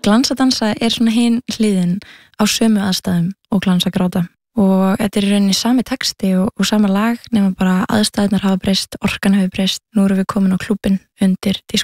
glansadansa svona hin hliðin á sömu aðstæðum og glansagráta og þetta í rauninni sami texti og sama lag nema bara aðstæðurnar hafa breyst, orkan hefur breyst, nú erum við komin á klúbbinn undir